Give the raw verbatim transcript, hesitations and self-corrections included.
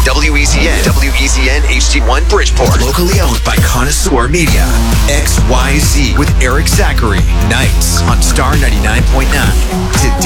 W E Z N, W E Z N H D one Bridgeport. Locally owned by Connoisseur Media. X Y Z with Eric Zachary. Nights on Star ninety-nine point nine. Today.